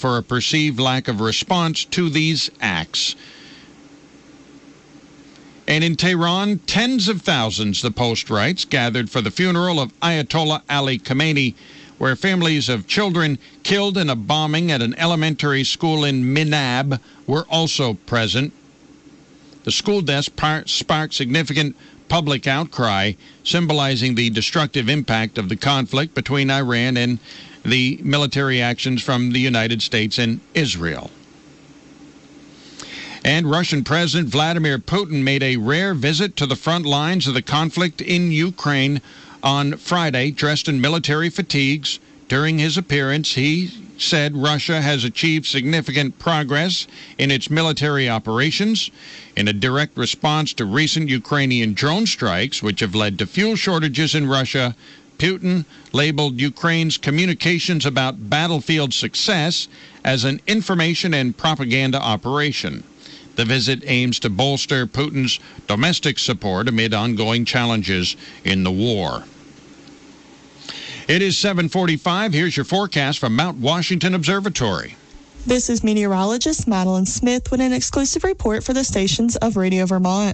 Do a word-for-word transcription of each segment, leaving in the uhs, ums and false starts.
for a perceived lack of response to these acts. And in Tehran, tens of thousands, the Post writes, gathered for the funeral of Ayatollah Ali Khamenei, where families of children killed in a bombing at an elementary school in Minab were also present. The school death sparked significant public outcry, symbolizing the destructive impact of the conflict between Iran and the military actions from the United States and Israel. And Russian President Vladimir Putin made a rare visit to the front lines of the conflict in Ukraine on Friday, dressed in military fatigues. During his appearance, he said Russia has achieved significant progress in its military operations in a direct response to recent Ukrainian drone strikes, which have led to fuel shortages in Russia. Putin labeled Ukraine's communications about battlefield success as an information and propaganda operation. The visit aims to bolster Putin's domestic support amid ongoing challenges in the war. It is seven forty-five. Here's your forecast from Mount Washington Observatory. This is meteorologist Madeline Smith with an exclusive report for the stations of Radio Vermont.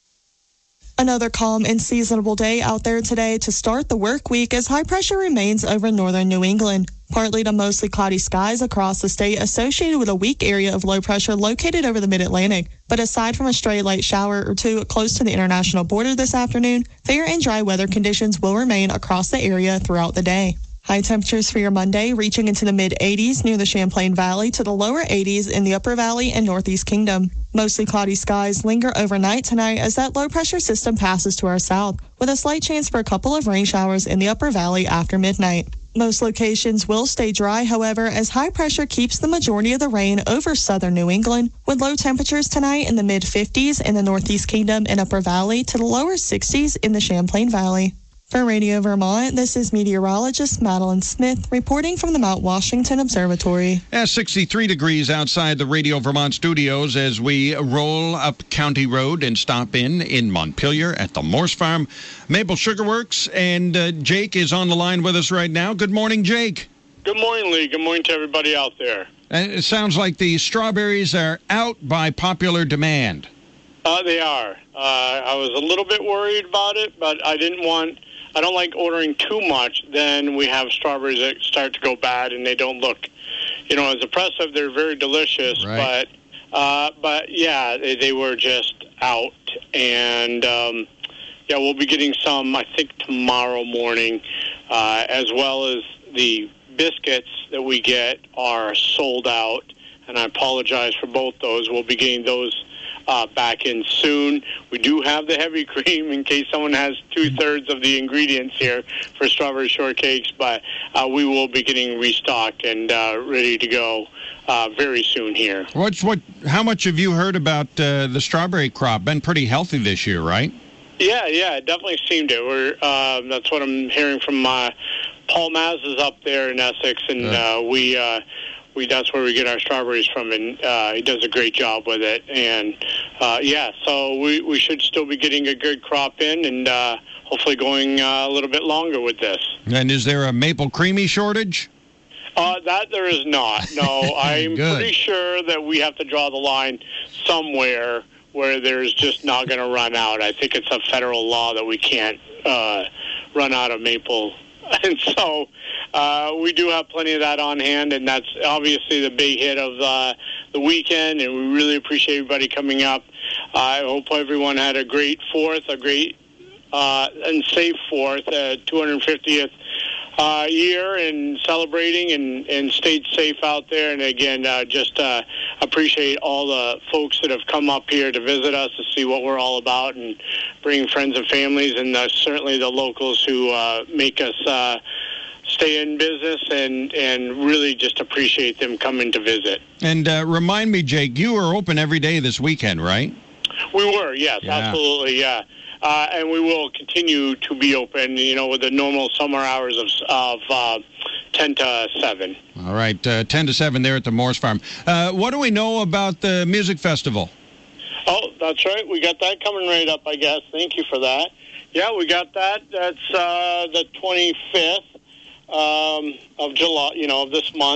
Another calm and seasonable day out there today to start the work week as high pressure remains over northern New England. Partly to mostly cloudy skies across the state associated with a weak area of low pressure located over the mid-Atlantic. But aside from a stray light shower or two close to the international border this afternoon, fair and dry weather conditions will remain across the area throughout the day. High temperatures for your Monday reaching into the mid-eighties near the Champlain Valley to the lower eighties in the Upper Valley and Northeast Kingdom. Mostly cloudy skies linger overnight tonight as that low-pressure system passes to our south, with a slight chance for a couple of rain showers in the Upper Valley after midnight. Most locations will stay dry, however, as high pressure keeps the majority of the rain over southern New England, with low temperatures tonight in the mid-fifties in the Northeast Kingdom and Upper Valley to the lower sixties in the Champlain Valley. For Radio Vermont, this is meteorologist Madeline Smith reporting from the Mount Washington Observatory. Yeah, sixty-three degrees outside the Radio Vermont studios as we roll up County Road and stop in in Montpelier at the Morse Farm Maple Sugar Works. And uh, Jake is on the line with us right now. Good morning, Jake. Good morning, Lee. Good morning to everybody out there. And it sounds like the strawberries are out by popular demand. Uh, they are. Uh, I was a little bit worried about it, but I didn't want... I don't like ordering too much. Then we have strawberries that start to go bad and they don't look, you know, as impressive. They're very delicious, right. but, uh, but yeah, they, they were just out. And, um, yeah, we'll be getting some, I think, tomorrow morning, uh, as well as the biscuits that we get are sold out. And I apologize for both those. We'll be getting those Uh, back in soon. We do have the heavy cream in case someone has two-thirds of the ingredients here for strawberry shortcakes, but uh, we will be getting restocked and uh, ready to go uh, very soon here. What's what? How much have you heard about uh, the strawberry crop? Been pretty healthy this year, right? Yeah, yeah, it definitely seemed it. We're, uh, that's what I'm hearing from uh, Paul Maz is up there in Essex, and uh, we... Uh, We, that's where we get our strawberries from, and uh, he does a great job with it. And, uh, yeah, so we, we should still be getting a good crop in and uh, hopefully going uh, a little bit longer with this. And is there a maple creamy shortage? Uh, that there is not, no. I'm pretty sure that we have to draw the line somewhere where there's just not going to run out. I think it's a federal law that we can't uh, run out of maple. And so uh, we do have plenty of that on hand, and that's obviously the big hit of uh, the weekend, and we really appreciate everybody coming up. Uh, I hope everyone had a great fourth, a great uh, and safe fourth, uh, two hundred fiftieth uh, year, and celebrating and, and stayed safe out there. And again, uh, just uh, appreciate all the folks that have come up here to visit us to see what we're all about and bring friends and families, and uh, certainly the locals who uh, make us uh, stay in business, and, and really just appreciate them coming to visit. And uh, remind me, Jake, you were open every day this weekend, right? We were, yes, yeah. absolutely, yeah. Uh, and we will continue to be open, you know, with the normal summer hours of, of uh, ten to seven. All right, uh, ten to seven there at the Morse Farm. Uh, what do we know about the music festival? Oh, that's right. We got that coming right up, I guess. Thank you for that. Yeah, we got that. That's uh, the twenty-fifth um, of July, you know, of this month.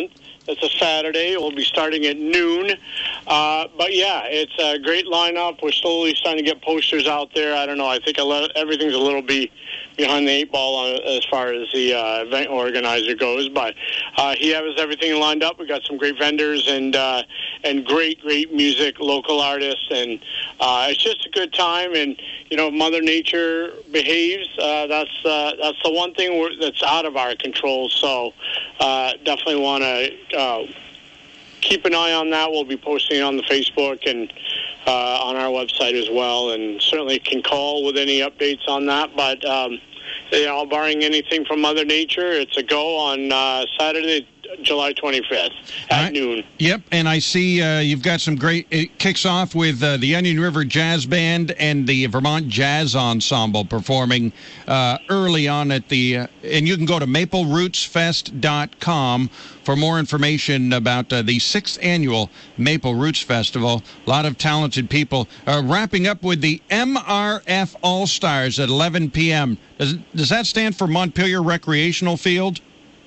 It's a Saturday. We'll be starting at noon. Uh, but, yeah, it's a great lineup. We're slowly starting to get posters out there. I don't know. I think a lot, everything's a little bit behind the eight ball on, as far as the uh, event organizer goes. But uh, he has everything lined up. We've got some great vendors and uh, and great, great music, local artists. And uh, it's just a good time. And, you know, Mother Nature behaves. Uh, that's, uh, that's the one thing we're, that's out of our control. So uh, definitely want to uh, keep an eye on that. We'll be posting on the Facebook and uh, on our website as well, and certainly can call with any updates on that. But, um, you know, barring anything from Mother Nature, it's a go on uh, Saturday, July twenty-fifth at right. noon. Yep, and I see uh, you've got some great... It kicks off with uh, the Onion River Jazz Band and the Vermont Jazz Ensemble performing uh, early on at the... Uh, and you can go to maple roots fest dot com for more information about uh, the sixth annual Maple Roots Festival. A lot of talented people. Uh, wrapping up with the M R F All-Stars at eleven p.m. Does, does that stand for Montpelier Recreational Field?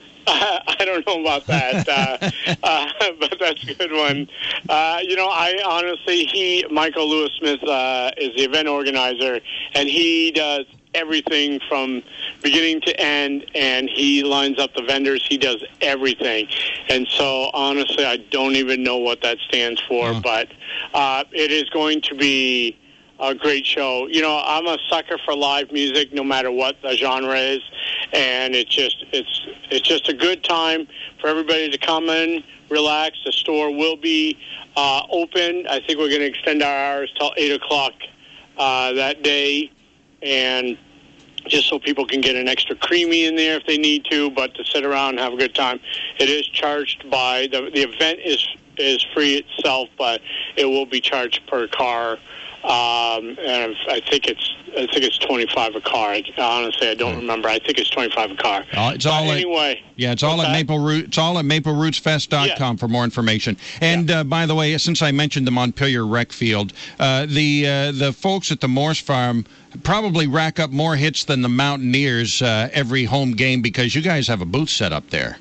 Uh, I don't know about that, uh, uh, but that's a good one. Uh, you know, I honestly, he, Michael Lewis Smith, uh, is the event organizer, and he does everything from beginning to end, and he lines up the vendors. He does everything. And so, honestly, I don't even know what that stands for, oh. but uh, it is going to be a great show. You know, I'm a sucker for live music, no matter what the genre is, and it's just it's it's just a good time for everybody to come in, relax. The store will be uh, open. I think we're going to extend our hours till eight o'clock uh, that day, and just so people can get an extra creamy in there if they need to, but to sit around and have a good time. It is charged by the the event is is free itself, but it will be charged per car. Um, and I think it's I think it's twenty-five a car. I, honestly, I don't remember. I think it's twenty-five a car. Uh, it's all but at, anyway. Yeah, it's all at that? Maple Root. It's all at maple roots fest dot com yeah. for more information. And yeah. uh, by the way, since I mentioned the Montpelier Rec Field, uh, the uh, the folks at the Morse Farm probably rack up more hits than the Mountaineers uh, every home game because you guys have a booth set up there.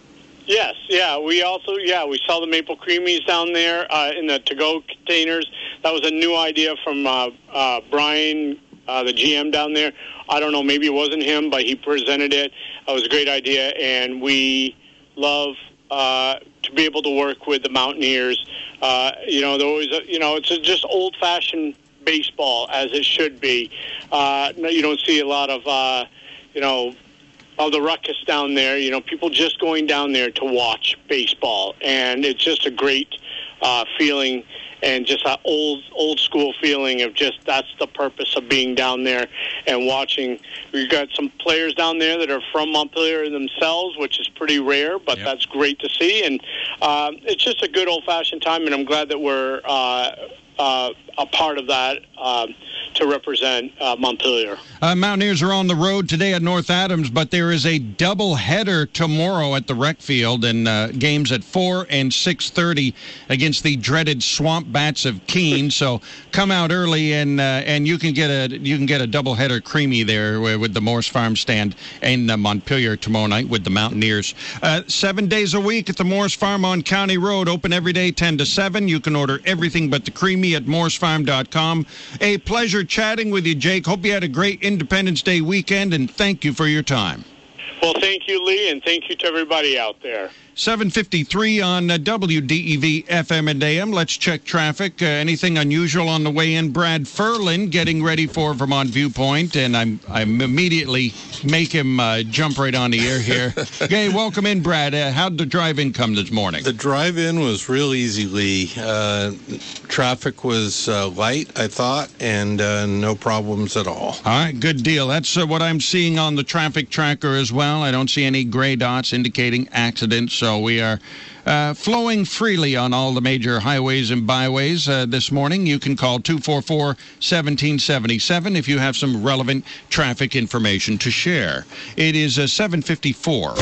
Yes, yeah. We also, yeah, we sell the maple creamies down there uh, in the to-go containers. That was a new idea from uh, uh, Brian, uh, the G M down there. I don't know, maybe it wasn't him, but he presented it. It was a great idea, and we love uh, to be able to work with the Mountaineers. Uh, you know, they're always, you know, it's just old-fashioned baseball as it should be. Uh, you don't see a lot of, uh, you know, of the ruckus down there, you know, people just going down there to watch baseball. And it's just a great uh, feeling and just an old, old school feeling of just that's the purpose of being down there and watching. We've got some players down there that are from Montpelier themselves, which is pretty rare, but yep. that's great to see. And uh, it's just a good old-fashioned time, and I'm glad that we're uh, uh, a part of that uh, to represent uh, Montpelier. Uh, Mountaineers are on the road today at North Adams, but there is a doubleheader tomorrow at the rec field, and uh, games at four and six thirty against the dreaded Swamp Bats of Keene. So come out early, and uh, and you can get a you can get a doubleheader creamy there with the Morse Farm stand and uh, Montpelier tomorrow night with the Mountaineers. Uh, seven days a week at the Morse Farm on County Road, open every day ten to seven. You can order everything but the creamy at morse farm dot com. A pleasure chatting with you, Jake. Hope you had a great Independence Day weekend, and thank you for your time. Well, thank you, Lee, and thank you to everybody out there. seven fifty-three on uh, W D E V F M and A M. Let's check traffic. Uh, anything unusual on the way in? Brad Furlan getting ready for Vermont Viewpoint, and I'm I'm immediately make him uh, jump right on the air here. Okay, welcome in, Brad. Uh, how'd the drive-in come this morning? The drive-in was real easy, Lee. Uh, traffic was uh, light, I thought, and uh, no problems at all. All right, good deal. That's uh, what I'm seeing on the traffic tracker as well. I don't see any gray dots indicating accidents. So we are uh, flowing freely on all the major highways and byways uh, this morning. You can call two four four, one seven seven seven if you have some relevant traffic information to share. It is uh, seven fifty-four.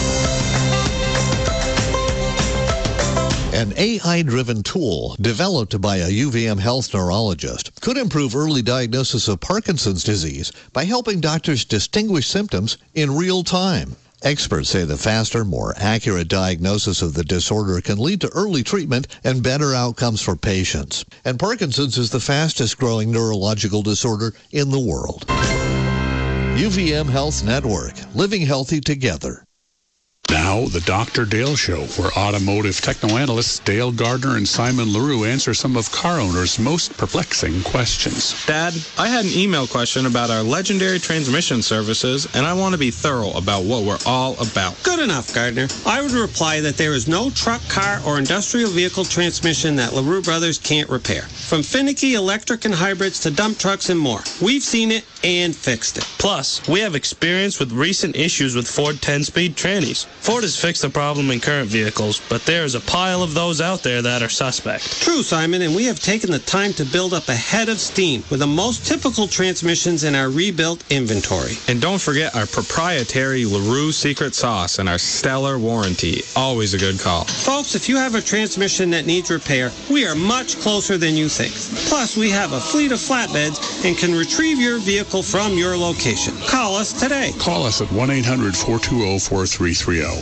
An A I-driven tool developed by a U V M health neurologist could improve early diagnosis of Parkinson's disease by helping doctors distinguish symptoms in real time. Experts say the faster, more accurate diagnosis of the disorder can lead to early treatment and better outcomes for patients. And Parkinson's is the fastest growing neurological disorder in the world. U V M Health Network, living healthy together. Now, the Doctor Dale Show, where automotive techno-analysts Dale Gardner and Simon LaRue answer some of car owners' most perplexing questions. Dad, I had an email question about our legendary transmission services, and I want to be thorough about what we're all about. Good enough, Gardner. I would reply that there is no truck, car, or industrial vehicle transmission that LaRue Brothers can't repair. From finicky electric and hybrids to dump trucks and more. We've seen it and fixed it. Plus, we have experience with recent issues with Ford ten-speed trannies. Ford has fixed the problem in current vehicles, but there is a pile of those out there that are suspect. True, Simon, and we have taken the time to build up a head of steam with the most typical transmissions in our rebuilt inventory. And don't forget our proprietary LaRue secret sauce and our stellar warranty. Always a good call. Folks, if you have a transmission that needs repair, we are much closer than you think. Plus, we have a fleet of flatbeds and can retrieve your vehicle from your location. Call us today. Call us at one eight hundred, four two zero, four three three zero.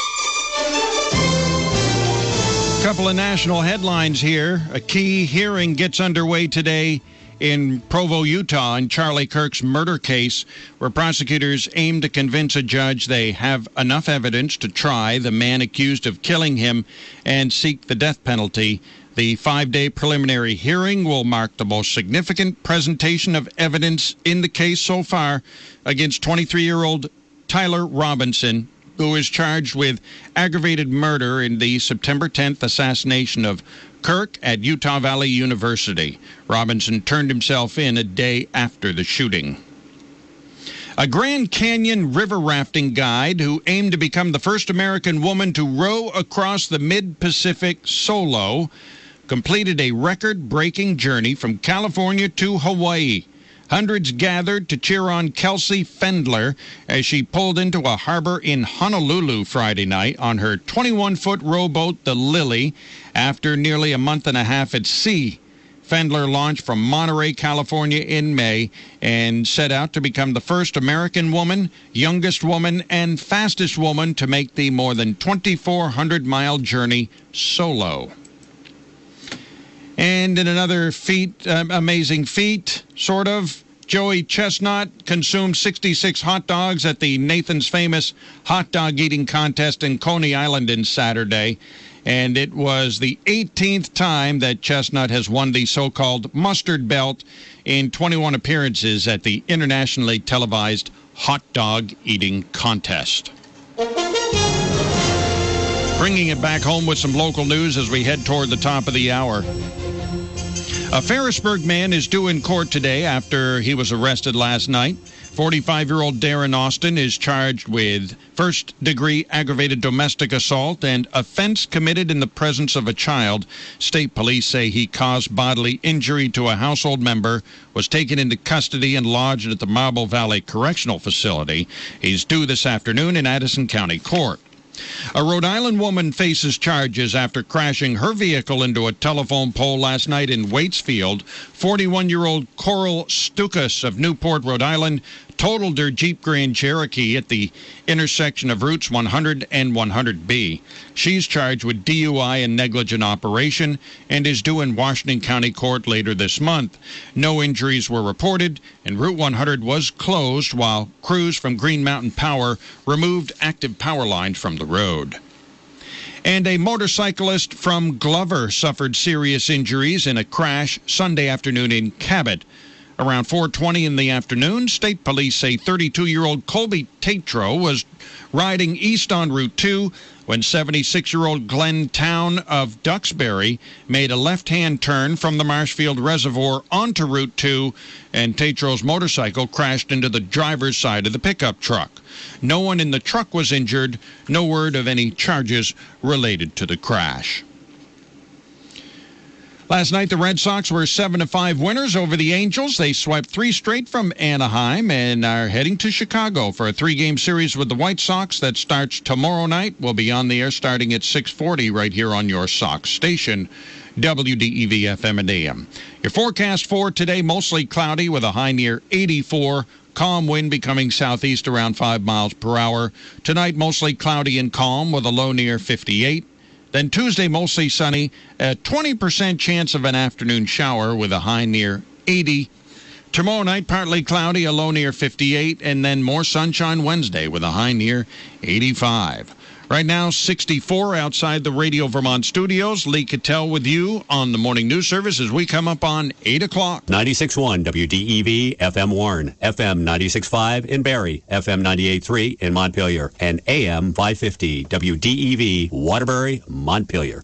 Couple of national headlines here. A key hearing gets underway today in Provo, Utah, in Charlie Kirk's murder case, where prosecutors aim to convince a judge they have enough evidence to try the man accused of killing him and seek the death penalty. The five-day preliminary hearing will mark the most significant presentation of evidence in the case so far against twenty-three-year-old Tyler Robinson, who is charged with aggravated murder in the September tenth assassination of Kirk at Utah Valley University. Robinson turned himself in a day after the shooting. A Grand Canyon river rafting guide who aimed to become the first American woman to row across the mid-Pacific solo completed a record-breaking journey from California to Hawaii. Hundreds gathered to cheer on Kelsey Fendler as she pulled into a harbor in Honolulu Friday night on her twenty-one-foot rowboat, the Lily, after nearly a month and a half at sea. Fendler launched from Monterey, California in May and set out to become the first American woman, youngest woman, and fastest woman to make the more than twenty-four hundred mile journey solo. And in another feat, uh, amazing feat, sort of, Joey Chestnut consumed sixty-six hot dogs at the Nathan's Famous hot dog eating contest in Coney Island on Saturday. And it was the eighteenth time that Chestnut has won the so-called mustard belt in twenty-one appearances at the internationally televised hot dog eating contest. Bringing it back home with some local news as we head toward the top of the hour. A Ferrisburg man is due in court today after he was arrested last night. forty-five-year-old Darren Austin is charged with first-degree aggravated domestic assault and offense committed in the presence of a child. State police say he caused bodily injury to a household member, was taken into custody and lodged at the Marble Valley Correctional Facility. He's due this afternoon in Addison County Court. A Rhode Island woman faces charges after crashing her vehicle into a telephone pole last night in Waitsfield. forty-one-year-old Coral Stukas of Newport, Rhode Island, totaled her Jeep Grand Cherokee at the intersection of routes one hundred and one hundred B. She's charged with D U I and negligent operation and is due in Washington County Court later this month. No injuries were reported, and Route one hundred was closed while crews from Green Mountain Power removed active power lines from the road. And a motorcyclist from Glover suffered serious injuries in a crash Sunday afternoon in Cabot. Around four twenty in the afternoon, state police say thirty-two-year-old Colby Tatro was riding east on Route two when seventy-six-year-old Glenn Town of Duxbury made a left-hand turn from the Marshfield Reservoir onto Route two, and Tatro's motorcycle crashed into the driver's side of the pickup truck. No one in the truck was injured. No word of any charges related to the crash. Last night, the Red Sox were seven to five winners over the Angels. They swept three straight from Anaheim and are heading to Chicago for a three-game series with the White Sox that starts tomorrow night. We'll be on the air starting at six forty right here on your Sox station, W D E V F M and A M. Your forecast for today, mostly cloudy with a high near eighty-four. Calm wind becoming southeast around five miles per hour. Tonight, mostly cloudy and calm with a low near fifty-eight. Then Tuesday, mostly sunny. A twenty percent chance of an afternoon shower with a high near eighty. Tomorrow night, partly cloudy, a low near fifty-eight. And then more sunshine Wednesday with a high near eighty-five. Right now, sixty-four outside the Radio Vermont studios. Lee Cattell with you on the Morning News Service as we come up on eight o'clock. ninety-six point one W D E V, F M Warren, F M ninety-six point five in Barrie, F M ninety-eight point three in Montpelier, and A M five fifty W D E V, Waterbury, Montpelier.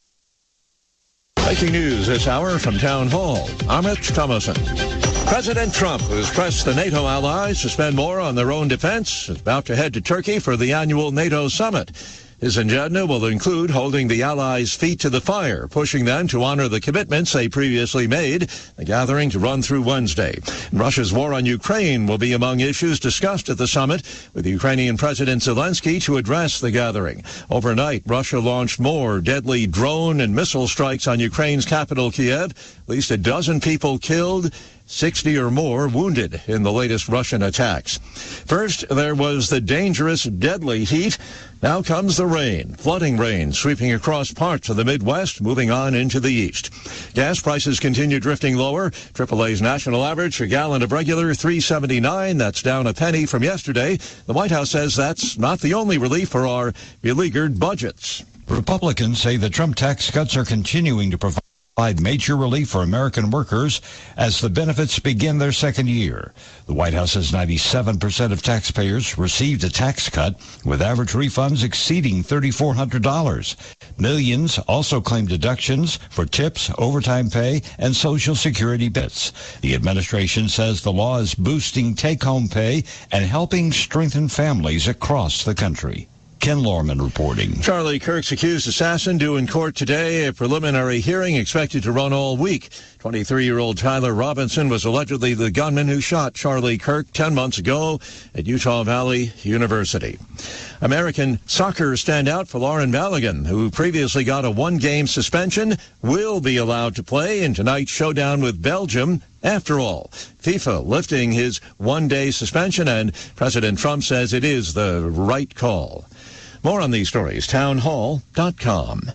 Breaking news this hour from Town Hall. I'm Rich Thomason. President Trump has pressed the NATO allies to spend more on their own defense. Is about to head to Turkey for the annual NATO summit. His agenda will include holding the allies' feet to the fire, pushing them to honor the commitments they previously made, the gathering to run through Wednesday. Russia's war on Ukraine will be among issues discussed at the summit, with Ukrainian President Zelensky to address the gathering. Overnight, Russia launched more deadly drone and missile strikes on Ukraine's capital, Kiev. At least a dozen people killed, sixty or more wounded in the latest Russian attacks. First, there was the dangerous, deadly heat. Now comes the rain, flooding rain sweeping across parts of the Midwest, moving on into the east. Gas prices continue drifting lower. triple A's national average, a gallon of regular, three seventy-nine. That's down a penny from yesterday. The White House says that's not the only relief for our beleaguered budgets. Republicans say the Trump tax cuts are continuing to provide major relief for American workers as the benefits begin their second year. The White House says ninety-seven percent of taxpayers received a tax cut, with average refunds exceeding three thousand four hundred dollars. Millions also claim deductions for tips, overtime pay, and Social Security benefits. The administration says the law is boosting take-home pay and helping strengthen families across the country. Ken Lorman reporting. Charlie Kirk's accused assassin due in court today. A preliminary hearing expected to run all week. twenty-three-year-old Tyler Robinson was allegedly the gunman who shot Charlie Kirk ten months ago at Utah Valley University. American soccer standout for Lauren Balogun, who previously got a one-game suspension, will be allowed to play in tonight's showdown with Belgium. After all, FIFA lifting his one-day suspension, and President Trump says it is the right call. More on these stories, town hall dot com.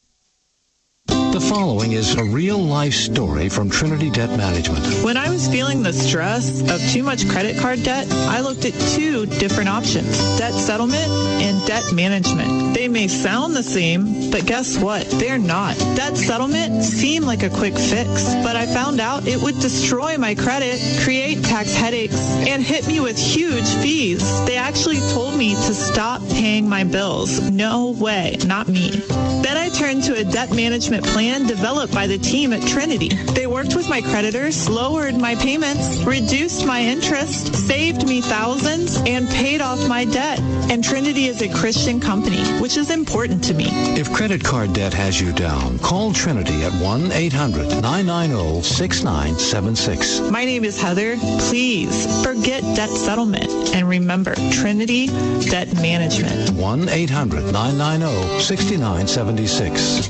The following is a real-life story from Trinity Debt Management. When I was feeling the stress of too much credit card debt, I looked at two different options, debt settlement and debt management. They may sound the same, but guess what? They're not. Debt settlement seemed like a quick fix, but I found out it would destroy my credit, create tax headaches, and hit me with huge fees. They actually told me to stop paying my bills. No way, not me. Then I turned to a debt management plan developed by the team at Trinity. They worked with my creditors, lowered my payments, reduced my interest, saved me thousands, and paid off my debt. And Trinity is a Christian company, which is important to me. If credit card debt has you down, call Trinity at one eight hundred nine nine zero six nine seven six. My name is Heather. Please forget debt settlement and remember Trinity Debt Management. one eight hundred nine nine zero six nine seven six.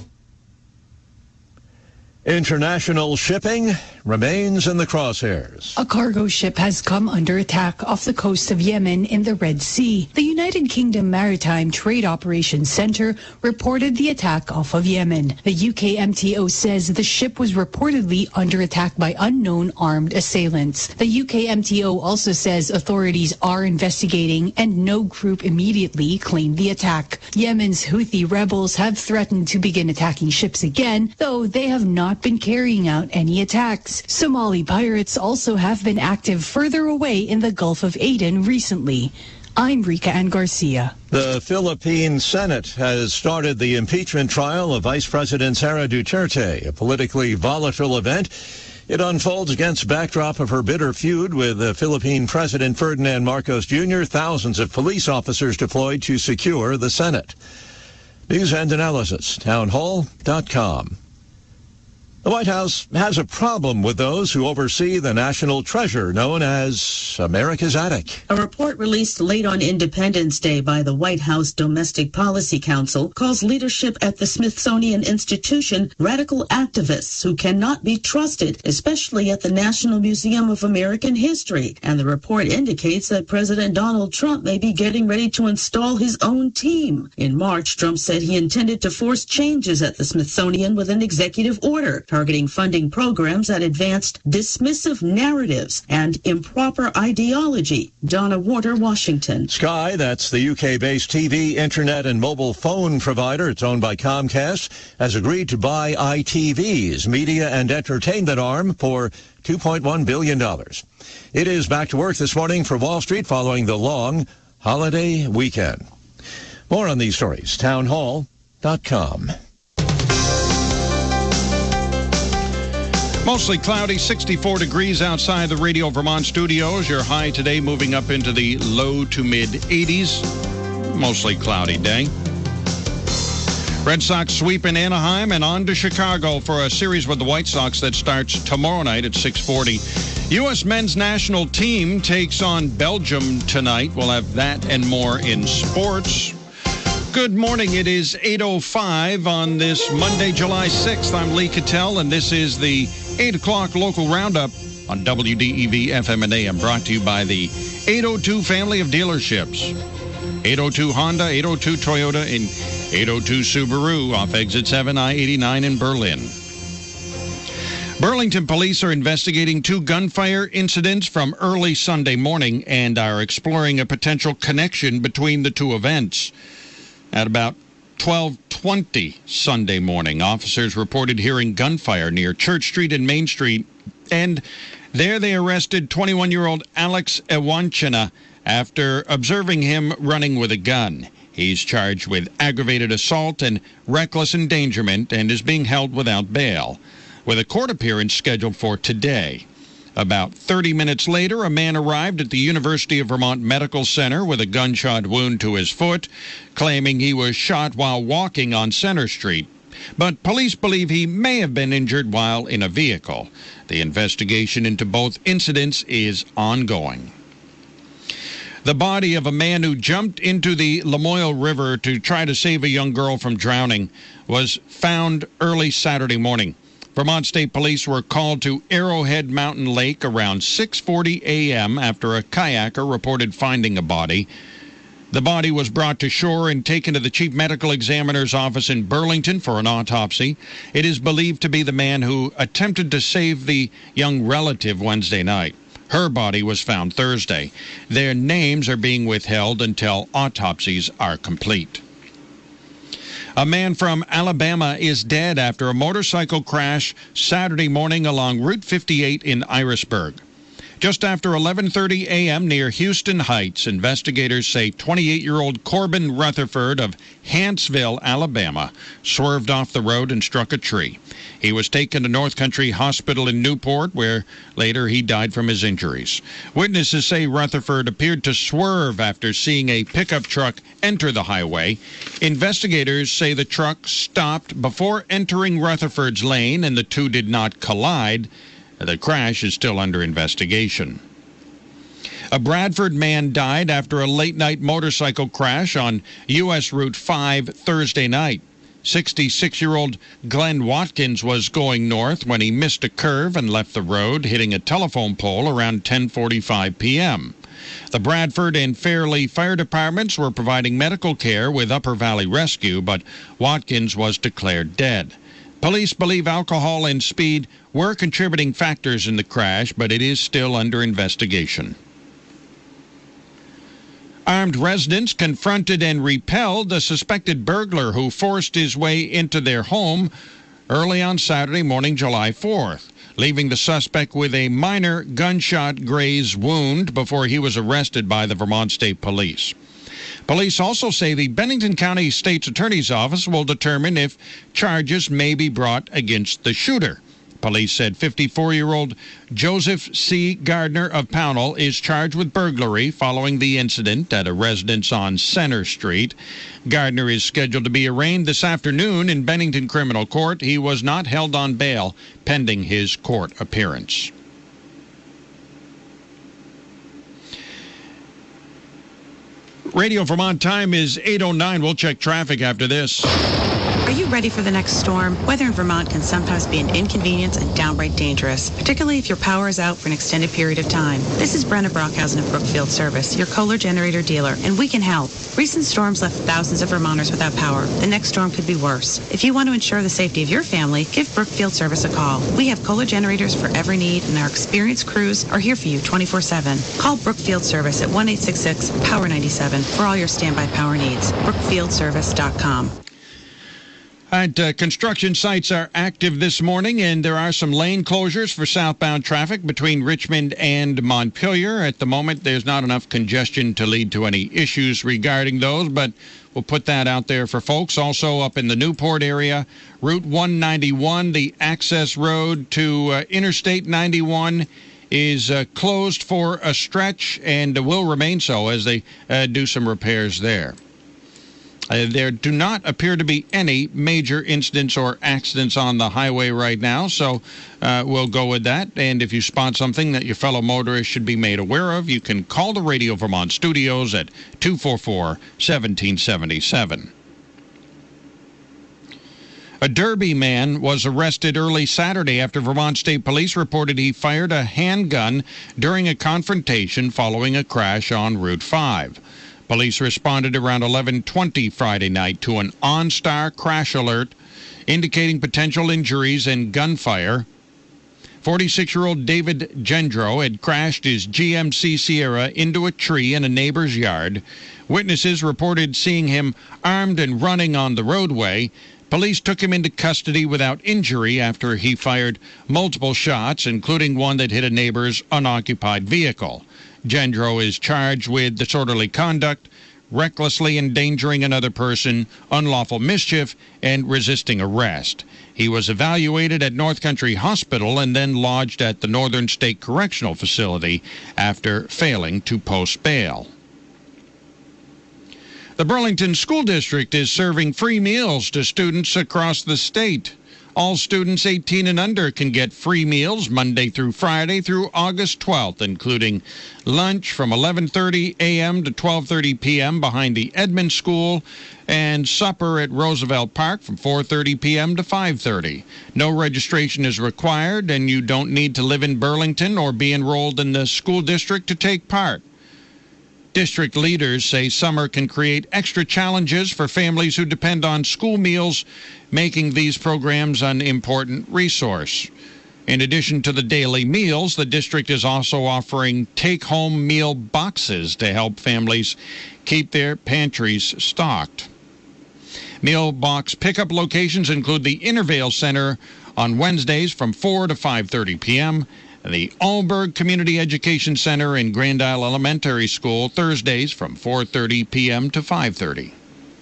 International shipping remains in the crosshairs. A cargo ship has come under attack off the coast of Yemen in the Red Sea. The United Kingdom Maritime Trade Operations Center reported the attack off of Yemen. The U K M T O says the ship was reportedly under attack by unknown armed assailants. The U K M T O also says authorities are investigating and no group immediately claimed the attack. Yemen's Houthi rebels have threatened to begin attacking ships again, though they have not been carrying out any attacks. Somali pirates also have been active further away in the Gulf of Aden recently. I'm Rika Ann Garcia. The Philippine Senate has started the impeachment trial of Vice President Sara Duterte, a politically volatile event. It unfolds against backdrop of her bitter feud with the Philippine President Ferdinand Marcos Junior Thousands of police officers deployed to secure the Senate. News and analysis, town hall dot com. The White House has a problem with those who oversee the national treasure known as America's Attic. A report released late on Independence Day by the White House Domestic Policy Council calls leadership at the Smithsonian Institution radical activists who cannot be trusted, especially at the National Museum of American History. And the report indicates that President Donald Trump may be getting ready to install his own team. In March, Trump said he intended to force changes at the Smithsonian with an executive order, targeting funding programs that advanced dismissive narratives and improper ideology. Donna Warder, Washington. Sky, that's the U K-based T V, internet, and mobile phone provider. It's owned by Comcast, has agreed to buy I T V's media and entertainment arm for two point one billion dollars. It is back to work this morning for Wall Street following the long holiday weekend. More on these stories, town hall dot com. Mostly cloudy, sixty-four degrees outside the Radio Vermont studios. Your high today moving up into the low to mid eighties. Mostly cloudy day. Red Sox sweep in Anaheim and on to Chicago for a series with the White Sox that starts tomorrow night at six forty. U S men's national team takes on Belgium tonight. We'll have that and more in sports. Good morning. It is eight oh five on this Monday, July sixth. I'm Lee Cattell, and this is the eight o'clock local roundup on W D E V F M and A M, brought to you by the eight oh two family of dealerships. eight oh two Honda, eight oh two Toyota, and eight oh two Subaru off exit seven I eighty-nine in Berlin. Burlington police are investigating two gunfire incidents from early Sunday morning and are exploring a potential connection between the two events. At about twelve twenty Sunday morning, officers reported hearing gunfire near Church Street and Main Street, and there they arrested twenty-one-year-old Alex Ewanchina after observing him running with a gun. He's charged with aggravated assault and reckless endangerment and is being held without bail, with a court appearance scheduled for today. About thirty minutes later, a man arrived at the University of Vermont Medical Center with a gunshot wound to his foot, claiming he was shot while walking on Center Street. But police believe he may have been injured while in a vehicle. The investigation into both incidents is ongoing. The body of a man who jumped into the Lamoille River to try to save a young girl from drowning was found early Saturday morning. Vermont State Police were called to Arrowhead Mountain Lake around six forty a.m. after a kayaker reported finding a body. The body was brought to shore and taken to the Chief Medical Examiner's office in Burlington for an autopsy. It is believed to be the man who attempted to save the young relative Wednesday night. Her body was found Thursday. Their names are being withheld until autopsies are complete. A man from Alabama is dead after a motorcycle crash Saturday morning along Route fifty-eight in Irisburg. Just after eleven thirty a.m. near Houston Heights, investigators say twenty-eight-year-old Corbin Rutherford of Hanceville, Alabama, swerved off the road and struck a tree. He was taken to North Country Hospital in Newport, where later he died from his injuries. Witnesses say Rutherford appeared to swerve after seeing a pickup truck enter the highway. Investigators say the truck stopped before entering Rutherford's lane and the two did not collide. The crash is still under investigation. A Bradford man died after a late-night motorcycle crash on U S Route five Thursday night. sixty-six-year-old Glenn Watkins was going north when he missed a curve and left the road, hitting a telephone pole around ten forty-five p.m. The Bradford and Fairleigh fire departments were providing medical care with Upper Valley Rescue, but Watkins was declared dead. Police believe alcohol and speed were contributing factors in the crash, but it is still under investigation. Armed residents confronted and repelled a suspected burglar who forced his way into their home early on Saturday morning, July fourth, leaving the suspect with a minor gunshot graze wound before he was arrested by the Vermont State Police. Police also say the Bennington County State's Attorney's Office will determine if charges may be brought against the shooter. Police said fifty-four-year-old Joseph C. Gardner of Pownell is charged with burglary following the incident at a residence on Center Street. Gardner is scheduled to be arraigned this afternoon in Bennington Criminal Court. He was not held on bail pending his court appearance. Radio Vermont time is eight oh nine. We'll check traffic after this. Are you ready for the next storm? Weather in Vermont can sometimes be an inconvenience and downright dangerous, particularly if your power is out for an extended period of time. This is Brenna Brockhausen of Brookfield Service, your Kohler generator dealer, and we can help. Recent storms left thousands of Vermonters without power. The next storm could be worse. If you want to ensure the safety of your family, give Brookfield Service a call. We have Kohler generators for every need, and our experienced crews are here for you twenty-four seven. Call Brookfield Service at one eight six six power ninety-seven for all your standby power needs. brookfield service dot com. And, uh, construction sites are active this morning, and there are some lane closures for southbound traffic between Richmond and Montpelier. At the moment, there's not enough congestion to lead to any issues regarding those, but we'll put that out there for folks. Also up in the Newport area, Route one ninety-one, the access road to uh, Interstate ninety-one, is uh, closed for a stretch and will remain so as they uh, do some repairs there. Uh, there do not appear to be any major incidents or accidents on the highway right now, so uh, we'll go with that. And if you spot something that your fellow motorists should be made aware of, you can call the Radio Vermont studios at two four four, one seven seven seven. A Derby man was arrested early Saturday after Vermont State Police reported he fired a handgun during a confrontation following a crash on Route five. Police responded around eleven twenty Friday night to an OnStar crash alert indicating potential injuries and gunfire. forty-six-year-old David Gendro had crashed his G M C Sierra into a tree in a neighbor's yard. Witnesses reported seeing him armed and running on the roadway. Police took him into custody without injury after he fired multiple shots, including one that hit a neighbor's unoccupied vehicle. Gendro is charged with disorderly conduct, recklessly endangering another person, unlawful mischief, and resisting arrest. He was evaluated at North Country Hospital and then lodged at the Northern State Correctional Facility after failing to post bail. The Burlington School District is serving free meals to students across the state. All students eighteen and under can get free meals Monday through Friday through August twelfth, including lunch from eleven thirty a.m. to twelve thirty p.m. behind the Edmund School and supper at Roosevelt Park from four thirty p.m. to five thirty. No registration is required, and you don't need to live in Burlington or be enrolled in the school district to take part. District leaders say summer can create extra challenges for families who depend on school meals, making these programs an important resource. In addition to the daily meals, the district is also offering take-home meal boxes to help families keep their pantries stocked. Meal box pickup locations include the Intervale Center on Wednesdays from four to five thirty p.m., the Alberg Community Education Center in Grand Isle Elementary School Thursdays from four thirty p.m. to five thirty.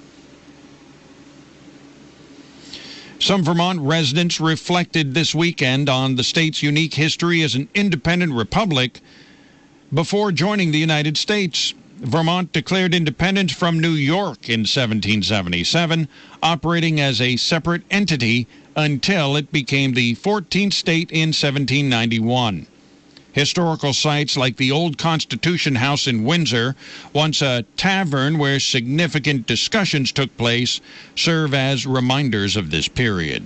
Some Vermont residents reflected this weekend on the state's unique history as an independent republic before joining the United States. Vermont declared independence from New York in seventeen seventy-seven, operating as a separate entity until it became the fourteenth state in seventeen ninety-one. Historical sites like the Old Constitution House in Windsor, once a tavern where significant discussions took place, serve as reminders of this period.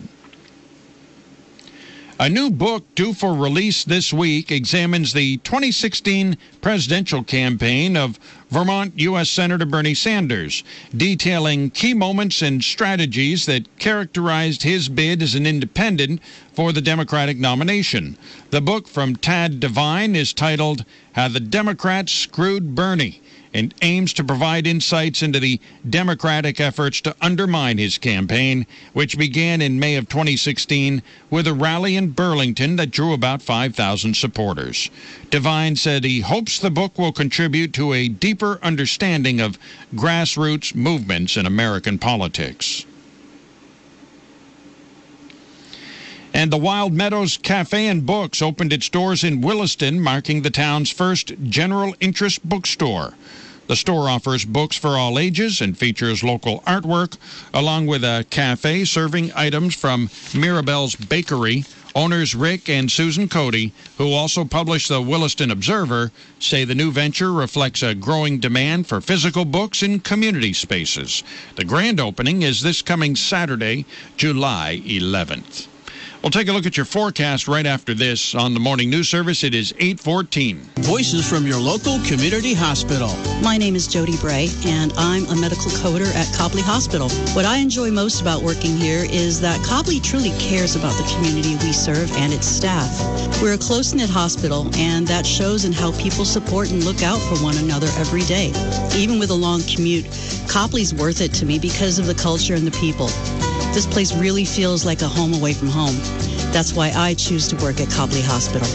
A new book due for release this week examines the twenty sixteen presidential campaign of Vermont U S Senator Bernie Sanders, detailing key moments and strategies that characterized his bid as an independent for the Democratic nomination. The book from Tad Devine is titled How the Democrats Screwed Bernie, and aims to provide insights into the Democratic efforts to undermine his campaign, which began in May of twenty sixteen with a rally in Burlington that drew about five thousand supporters. Devine said he hopes the book will contribute to a deeper understanding of grassroots movements in American politics. And the Wild Meadows Cafe and Books opened its doors in Williston, marking the town's first general interest bookstore. The store offers books for all ages and features local artwork, along with a cafe serving items from Mirabelle's Bakery. Owners Rick and Susan Cody, who also publish the Williston Observer, say the new venture reflects a growing demand for physical books in community spaces. The grand opening is this coming Saturday, July eleventh. We'll take a look at your forecast right after this on the Morning News Service. It is eight fourteen. Voices from your local community hospital. My name is Jody Bray, and I'm a medical coder at Copley Hospital. What I enjoy most about working here is that Copley truly cares about the community we serve and its staff. We're a close-knit hospital, and that shows in how people support and look out for one another every day. Even with a long commute, Copley's worth it to me because of the culture and the people. This place really feels like a home away from home. That's why I choose to work at Copley Hospital.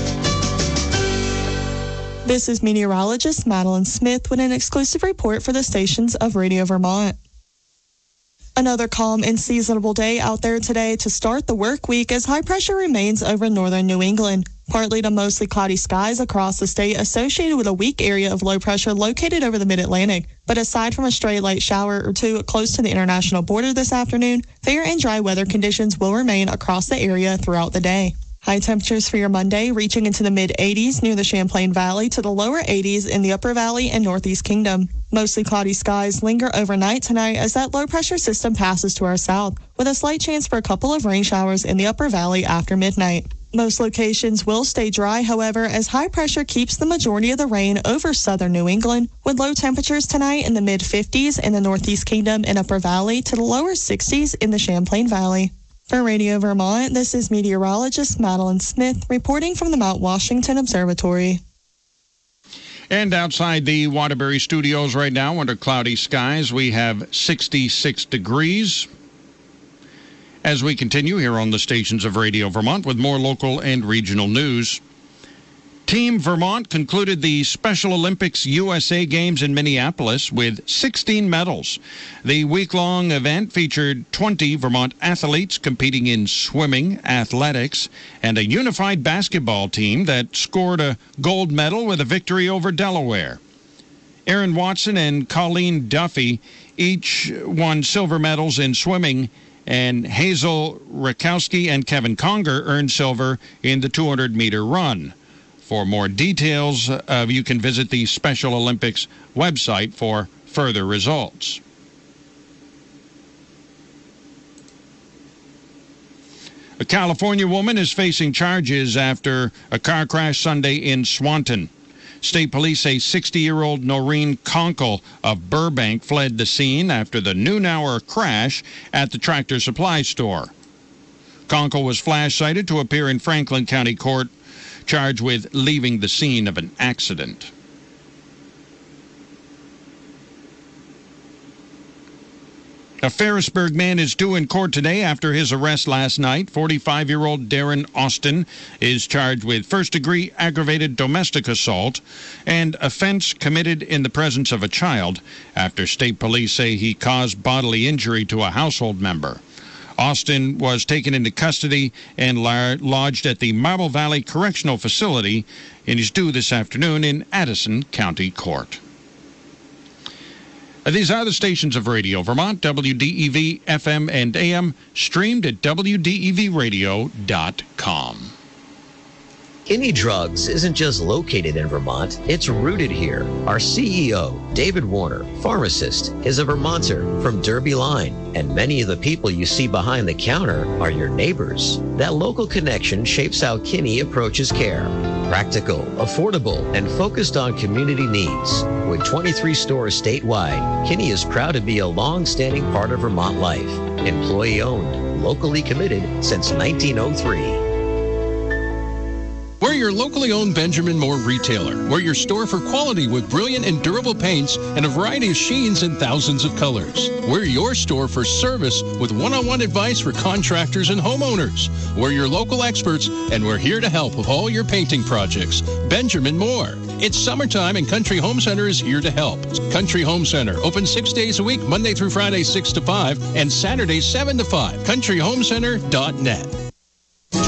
This is meteorologist Madeline Smith with an exclusive report for the stations of Radio Vermont. Another calm and seasonable day out there today to start the work week as high pressure remains over northern New England. Partly to mostly cloudy skies across the state associated with a weak area of low pressure located over the mid-Atlantic. But aside from a stray light shower or two close to the international border this afternoon, fair and dry weather conditions will remain across the area throughout the day. High temperatures for your Monday reaching into the mid-eighties near the Champlain Valley to the lower eighties in the Upper Valley and Northeast Kingdom. Mostly cloudy skies linger overnight tonight as that low-pressure system passes to our south, with a slight chance for a couple of rain showers in the Upper Valley after midnight. Most locations will stay dry, however, as high pressure keeps the majority of the rain over southern New England, with low temperatures tonight in the mid-fifties in the Northeast Kingdom and Upper Valley to the lower sixties in the Champlain Valley. For Radio Vermont, this is meteorologist Madeline Smith reporting from the Mount Washington Observatory. And outside the Waterbury studios right now, under cloudy skies, we have sixty-six degrees. As we continue here on the stations of Radio Vermont with more local and regional news. Team Vermont concluded the Special Olympics U S A Games in Minneapolis with sixteen medals. The week-long event featured twenty Vermont athletes competing in swimming, athletics, and a unified basketball team that scored a gold medal with a victory over Delaware. Aaron Watson and Colleen Duffy each won silver medals in swimming, and Hazel Rakowski and Kevin Conger earned silver in the two hundred meter run. For more details, uh, you can visit the Special Olympics website for further results. A California woman is facing charges after a car crash Sunday in Swanton. State police say sixty-year-old Noreen Conkle of Burbank fled the scene after the noon hour crash at the Tractor Supply store. Conkle was flash cited to appear in Franklin County Court, charged with leaving the scene of an accident. A Ferrisburg man is due in court today after his arrest last night. forty-five-year-old Darren Austin is charged with first-degree aggravated domestic assault and offense committed in the presence of a child after state police say he caused bodily injury to a household member. Austin was taken into custody and lodged at the Marble Valley Correctional Facility and is due this afternoon in Addison County Court. These are the stations of Radio Vermont, W D E V F M and A M, streamed at W D E V radio dot com. Kinney Drugs isn't just located in Vermont, it's rooted here. Our C E O, David Warner, pharmacist, is a Vermonter from Derby Line, and many of the people you see behind the counter are your neighbors. That local connection shapes how Kinney approaches care. Practical, affordable, and focused on community needs. With twenty-three stores statewide, Kinney is proud to be a long-standing part of Vermont life. Employee-owned, locally committed since nineteen oh three. We're your locally owned Benjamin Moore retailer. We're your store for quality with brilliant and durable paints and a variety of sheens in thousands of colors. We're your store for service with one-on-one advice for contractors and homeowners. We're your local experts, and we're here to help with all your painting projects. Benjamin Moore. It's summertime, and Country Home Center is here to help. Country Home Center, open six days a week, Monday through Friday, six to five, and Saturday, seven to five. country home center dot net.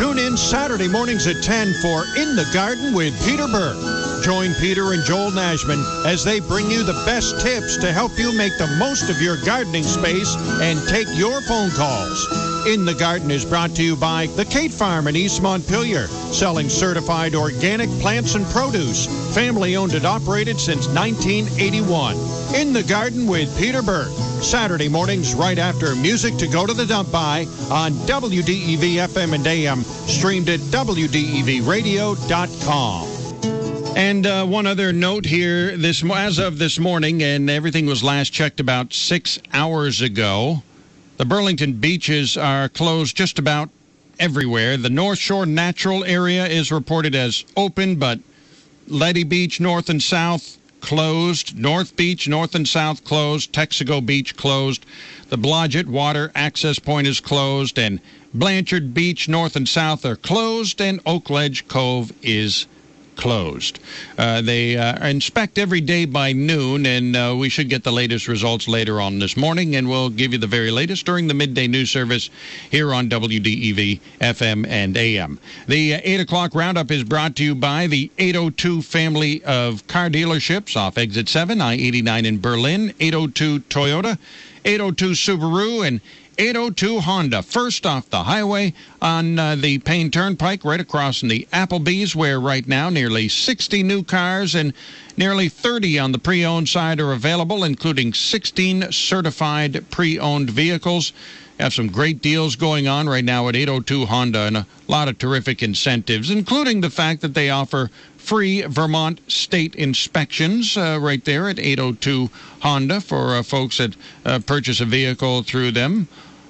Tune in Saturday mornings at ten for In the Garden with Peter Burke. Join Peter and Joel Nashman as they bring you the best tips to help you make the most of your gardening space and take your phone calls. In the Garden is brought to you by the Kate Farm in East Montpelier, selling certified organic plants and produce. Family owned and operated since nineteen eighty-one. In the Garden with Peter Burke. Saturday mornings right after Music to Go to the Dump By on W D E V F M and A M, streamed at W D E V radio dot com. And uh, one other note here, this as of this morning, and everything was last checked about six hours ago, the Burlington beaches are closed just about everywhere. The North Shore Natural Area is reported as open, but Letty Beach, north and south, closed. North Beach, north and south, closed. Texaco Beach, closed. The Blodgett Water Access Point is closed, and Blanchard Beach, north and south, are closed, and Oak Ledge Cove is closed. Uh, they uh, inspect every day by noon, and uh, we should get the latest results later on this morning, and we'll give you the very latest during the midday news service here on W D E V F M and A M. The uh, eight o'clock roundup is brought to you by the eight oh two family of car dealerships off Exit seven, I eighty-nine in Berlin, eight oh two Toyota, eight oh two Subaru, and eight oh two Honda. First off the highway on uh, the Payne Turnpike, right across from the Applebee's, where right now nearly sixty new cars and nearly thirty on the pre-owned side are available, including sixteen certified pre-owned vehicles. Have some great deals going on right now at eight oh two Honda, and a lot of terrific incentives, including the fact that they offer free Vermont state inspections uh, right there at eight oh two Honda for uh, folks that uh, purchase a vehicle through them.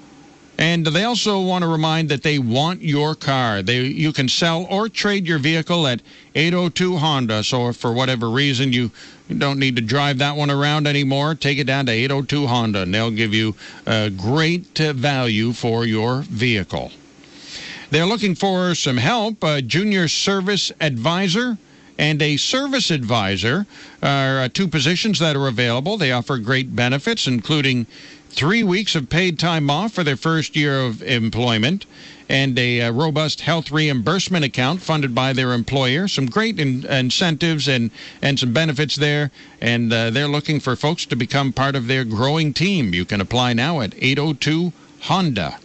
And they also want to remind that they want your car. They you can sell or trade your vehicle at eight oh two Honda. So if for whatever reason you don't need to drive that one around anymore, take it down to eight oh two Honda, and they'll give you a great uh, value for your vehicle. They're looking for some help. A junior service advisor and a service advisor are uh, two positions that are available. They offer great benefits, including three weeks of paid time off for their first year of employment, and a uh, robust health reimbursement account funded by their employer. Some great in- incentives and, and some benefits there, and uh, they're looking for folks to become part of their growing team. You can apply now at eight oh two Honda.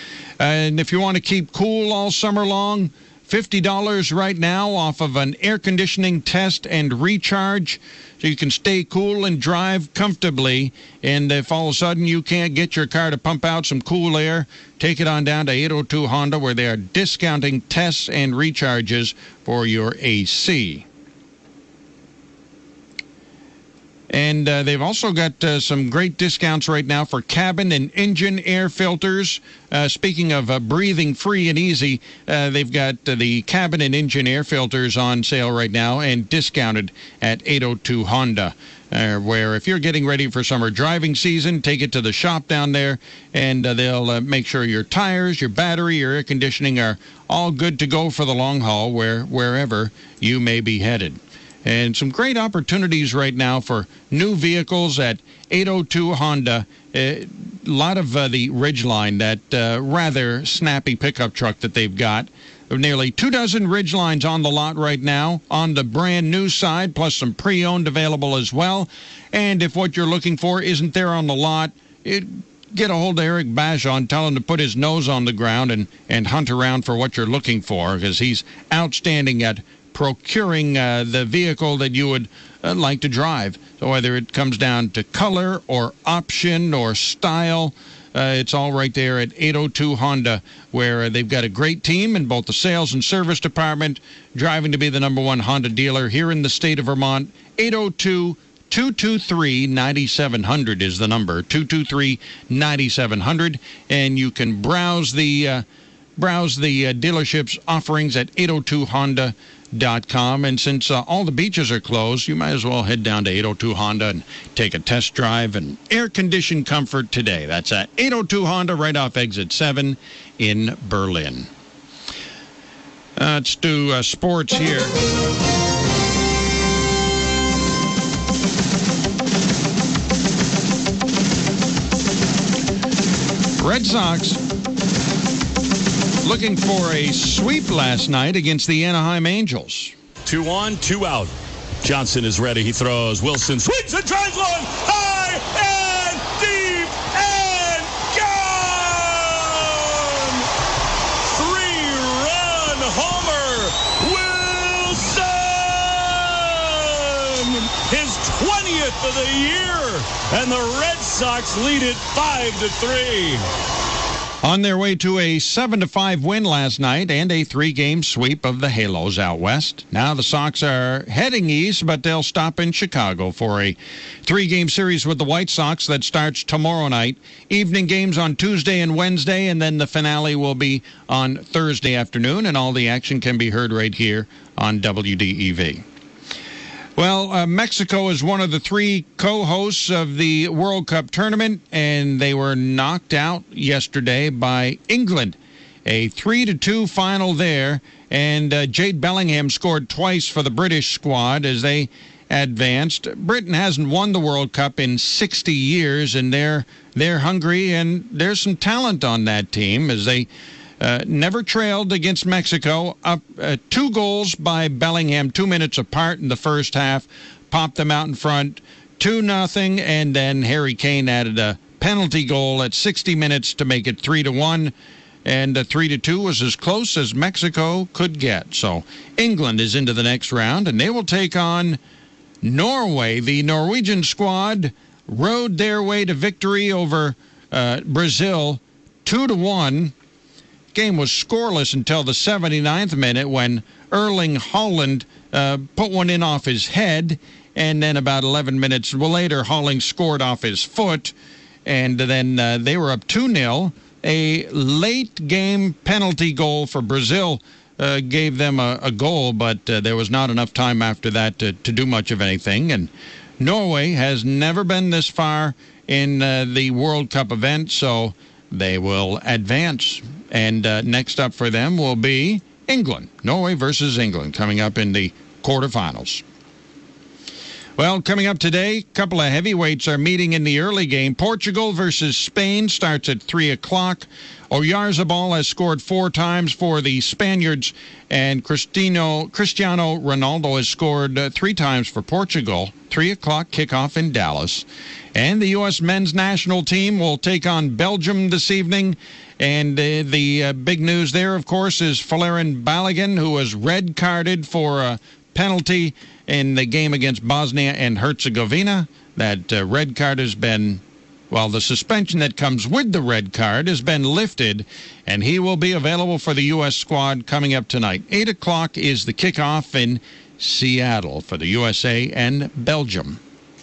And if you want to keep cool all summer long, fifty dollars right now off of an air conditioning test and recharge, so you can stay cool and drive comfortably. And if all of a sudden you can't get your car to pump out some cool air, take it on down to eight oh two Honda, where they are discounting tests and recharges for your A C. And uh, they've also got uh, some great discounts right now for cabin and engine air filters. Uh, speaking of uh, breathing free and easy, uh, they've got uh, the cabin and engine air filters on sale right now and discounted at eight oh two Honda. Uh, where if you're getting ready for summer driving season, take it to the shop down there, and uh, they'll uh, make sure your tires, your battery, your air conditioning are all good to go for the long haul, where wherever you may be headed. And some great opportunities right now for new vehicles at eight oh two Honda. A lot of uh, the Ridgeline, that uh, rather snappy pickup truck that they've got. Nearly two dozen Ridgelines on the lot right now on the brand new side, plus some pre-owned available as well. And if what you're looking for isn't there on the lot, it, get a hold of Eric Bajon, tell him to put his nose on the ground and, and hunt around for what you're looking for, because he's outstanding at procuring uh, the vehicle that you would uh, like to drive. So whether it comes down to color or option or style, uh, it's all right there at eight oh two Honda, where uh, they've got a great team in both the sales and service department, driving to be the number one Honda dealer here in the state of Vermont. eight oh two, two two three, nine seven hundred is the number, two two three, nine seven hundred, and you can browse the uh, browse the uh, dealership's offerings at eight oh two Honda dot com. And since uh, all the beaches are closed, you might as well head down to eight oh two Honda and take a test drive and air-conditioned comfort today. That's at eight oh two Honda right off Exit seven in Berlin. Uh, let's do uh, sports here. Red Sox looking for a sweep last night against the Anaheim Angels. Two on, two out. Johnson is ready. He throws. Wilson swings and drives one. High and deep and gone! Three-run homer. Wilson! His twentieth of the year. And the Red Sox lead it five to three. On their way to a seven to five win last night and a three-game sweep of the Halos out west. Now the Sox are heading east, but they'll stop in Chicago for a three-game series with the White Sox that starts tomorrow night. Evening games on Tuesday and Wednesday, and then the finale will be on Thursday afternoon, and all the action can be heard right here on W D E V. Well, uh, Mexico is one of the three co-hosts of the World Cup tournament, and they were knocked out yesterday by England. A three to two final there, and uh, Jade Bellingham scored twice for the British squad as they advanced. Britain hasn't won the World Cup in sixty years, and they're, they're hungry, and there's some talent on that team as they Uh, never trailed against Mexico. Up uh, two goals by Bellingham, two minutes apart in the first half, popped them out in front, two nothing, and then Harry Kane added a penalty goal at sixty minutes to make it three to one, and uh, three to two was as close as Mexico could get. So England is into the next round, and they will take on Norway. The Norwegian squad rode their way to victory over uh, Brazil, two to one. Game was scoreless until the seventy-ninth minute when Erling Haaland uh, put one in off his head, and then about eleven minutes later, Haaland scored off his foot, and then uh, they were up two nil. A late-game penalty goal for Brazil uh, gave them a, a goal, but uh, there was not enough time after that to, to do much of anything, and Norway has never been this far in uh, the World Cup event, so they will advance. And uh, next up for them will be England. Norway versus England coming up in the quarterfinals. Well, coming up today, a couple of heavyweights are meeting in the early game. Portugal versus Spain starts at three o'clock. Oyarzabal has scored four times for the Spaniards, and Cristiano, Cristiano Ronaldo has scored uh, three times for Portugal. three o'clock kickoff in Dallas. And the U S men's national team will take on Belgium this evening. And uh, the uh, big news there, of course, is Folarin Balogun, who was red-carded for a penalty in the game against Bosnia and Herzegovina. That uh, red card has been, well, the suspension that comes with the red card has been lifted, and he will be available for the U S squad coming up tonight. eight o'clock is the kickoff in Seattle for the U S A and Belgium.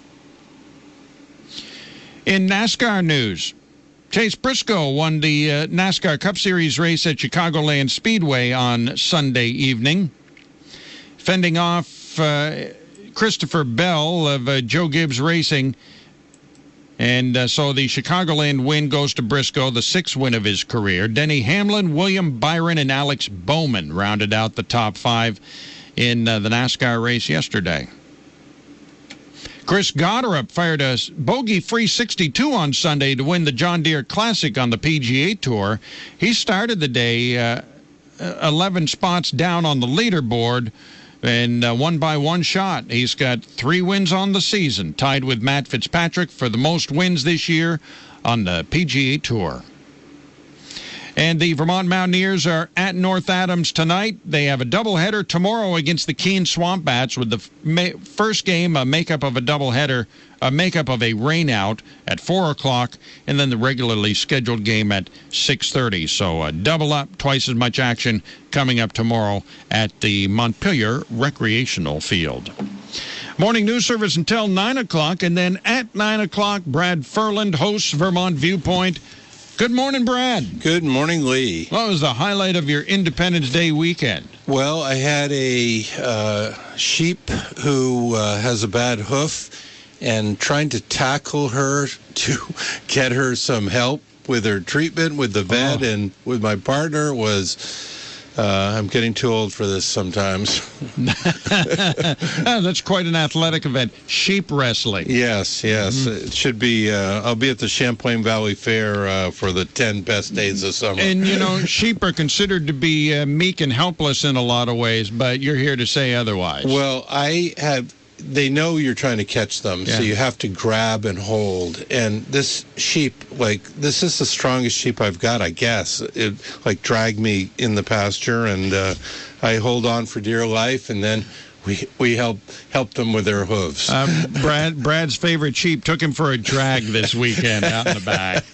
In NASCAR news, Chase Briscoe won the uh, NASCAR Cup Series race at Chicagoland Speedway on Sunday evening, fending off uh, Christopher Bell of uh, Joe Gibbs Racing. And uh, so the Chicagoland win goes to Briscoe, the sixth win of his career. Denny Hamlin, William Byron, and Alex Bowman rounded out the top five in uh, the NASCAR race yesterday. Chris Gotterup fired a bogey-free sixty-two on Sunday to win the John Deere Classic on the P G A Tour. He started the day uh, eleven spots down on the leaderboard and uh, won by one shot. He's got three wins on the season, tied with Matt Fitzpatrick for the most wins this year on the P G A Tour. And the Vermont Mountaineers are at North Adams tonight. They have a doubleheader tomorrow against the Keene Swamp Bats, with the ma- first game a makeup of a doubleheader, a makeup of a rainout at four o'clock, and then the regularly scheduled game at six thirty. So a double up, twice as much action coming up tomorrow at the Montpelier Recreational Field. Morning news service until nine o'clock, and then at nine o'clock, Brad Furland hosts Vermont Viewpoint. Good morning, Brad. Good morning, Lee. What was the highlight of your Independence Day weekend? Well, I had a uh, sheep who uh, has a bad hoof, and trying to tackle her to get her some help with her treatment with the vet oh. and with my partner was Uh, I'm getting too old for this sometimes. Oh, that's quite an athletic event. Sheep wrestling. Yes, yes. Mm-hmm. It should be. Uh, I'll be at the Champlain Valley Fair uh, for the ten best days of summer. And, you know, sheep are considered to be uh, meek and helpless in a lot of ways, but you're here to say otherwise. Well, I have... They know you're trying to catch them, yeah. so you have to grab and hold. And this sheep, like, this is the strongest sheep I've got, I guess. It, like, dragged me in the pasture, and uh, I hold on for dear life, and then we we help help them with their hooves. Um, Brad Brad's favorite sheep took him for a drag this weekend out in the back.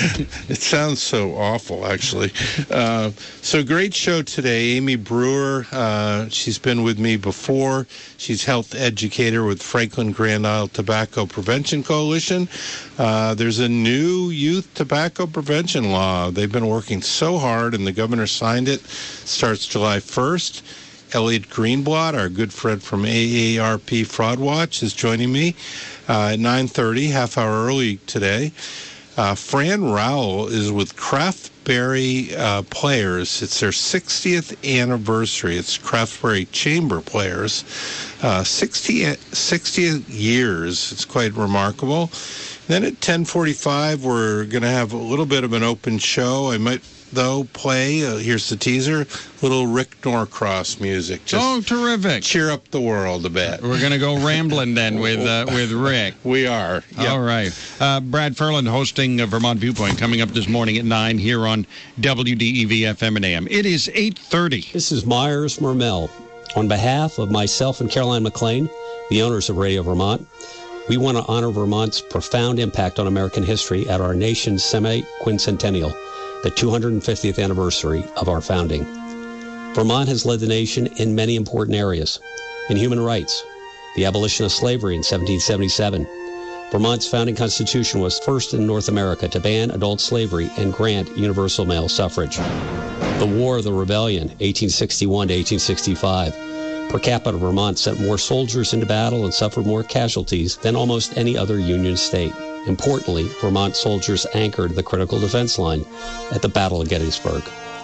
It sounds so awful, actually. Uh, so great show today. Amy Brewer, uh, she's been with me before. She's health educator with Franklin Grand Isle Tobacco Prevention Coalition. Uh, there's a new youth tobacco prevention law. They've been working so hard, and the governor signed it. Starts July first. Elliot Greenblatt, our good friend from A A R P Fraud Watch, is joining me uh, at nine thirty, half hour early today. Uh, Fran Rowell is with Craftberry uh, Players. It's their sixtieth anniversary. It's Craftberry Chamber Players. Uh, sixty, sixty years. It's quite remarkable. Then at ten forty-five, we're going to have a little bit of an open show. I might, though, play, uh, here's the teaser, little Rick Norcross music. Just oh, terrific. Cheer up the world a bit. We're going to go rambling then with uh, with Rick. We are. Yep. All right. Uh, Brad Ferland hosting uh, Vermont Viewpoint coming up this morning at nine here on W D E V F M and A M. It is eight thirty. This is Myers Mermel. On behalf of myself and Caroline McLean, the owners of Radio Vermont, we want to honor Vermont's profound impact on American history at our nation's semi-quincentennial, the two hundred fiftieth anniversary of our founding. Vermont has led the nation in many important areas. In human rights, the abolition of slavery in seventeen seventy-seven. Vermont's founding constitution was first in North America to ban adult slavery and grant universal male suffrage. The War of the Rebellion, eighteen sixty-one to eighteen sixty-five. Per capita, Vermont sent more soldiers into battle and suffered more casualties than almost any other Union state. Importantly, Vermont soldiers anchored the critical defense line at the Battle of Gettysburg.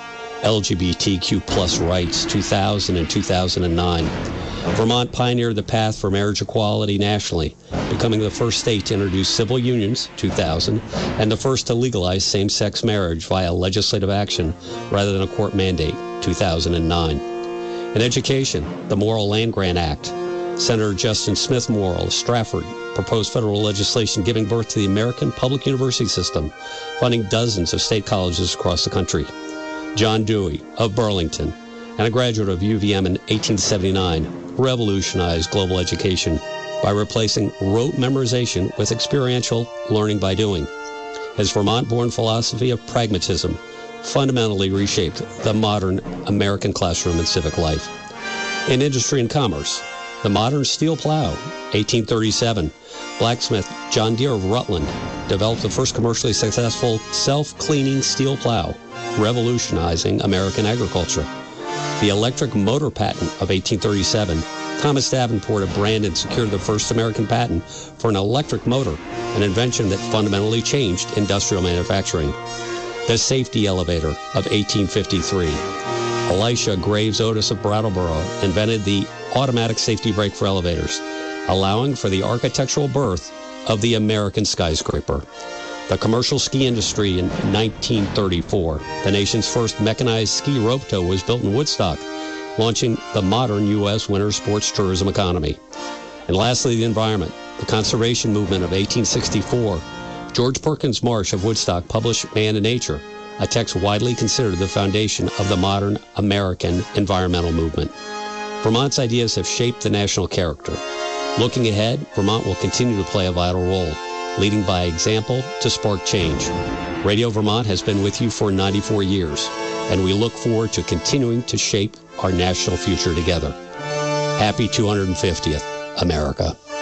L G B T Q plus rights, two thousand and two thousand nine. Vermont pioneered the path for marriage equality nationally, becoming the first state to introduce civil unions, two thousand, and the first to legalize same-sex marriage via legislative action rather than a court mandate, two thousand nine. In education, the Morrill Land Grant Act. Senator Justin Smith Morrill of Stratford proposed federal legislation giving birth to the American public university system, funding dozens of state colleges across the country. John Dewey of Burlington, and a graduate of U V M in eighteen seventy-nine, revolutionized global education by replacing rote memorization with experiential learning by doing. His Vermont-born philosophy of pragmatism fundamentally reshaped the modern American classroom and civic life. In industry and commerce, the modern steel plow, eighteen thirty-seven, blacksmith John Deere of Rutland developed the first commercially successful self-cleaning steel plow, revolutionizing American agriculture. The electric motor patent of eighteen thirty-seven, Thomas Davenport of Brandon secured the first American patent for an electric motor, an invention that fundamentally changed industrial manufacturing. The safety elevator of eighteen fifty-three. Elisha Graves Otis of Brattleboro invented the automatic safety brake for elevators, allowing for the architectural birth of the American skyscraper. The commercial ski industry in nineteen thirty-four. The nation's first mechanized ski rope tow was built in Woodstock, launching the modern U S winter sports tourism economy. And lastly, the environment. The conservation movement of eighteen sixty-four. George Perkins Marsh of Woodstock published Man and Nature, a text widely considered the foundation of the modern American environmental movement. Vermont's ideas have shaped the national character. Looking ahead, Vermont will continue to play a vital role, leading by example to spark change. Radio Vermont has been with you for ninety-four years, and we look forward to continuing to shape our national future together. Happy two hundred fiftieth, America.